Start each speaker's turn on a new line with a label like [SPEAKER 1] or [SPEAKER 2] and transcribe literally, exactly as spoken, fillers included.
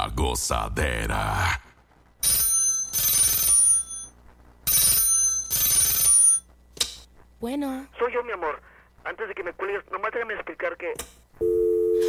[SPEAKER 1] La Gozadera.
[SPEAKER 2] Bueno.
[SPEAKER 3] Soy yo, mi amor. Antes de que me cuelgues, nomás déjame explicar que